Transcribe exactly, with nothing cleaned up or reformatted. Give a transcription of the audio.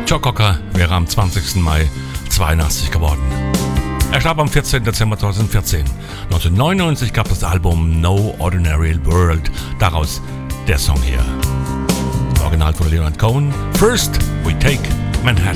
Joe Cocker wäre am zwanzigsten Mai zweiundachtzig geworden. Er starb am vierzehnten Dezember zweitausendvierzehn. neunzehnhundertneunundneunzig gab es das Album No Ordinary World, daraus der Song hier. Original von Leonard Cohen, First We Take Manhattan.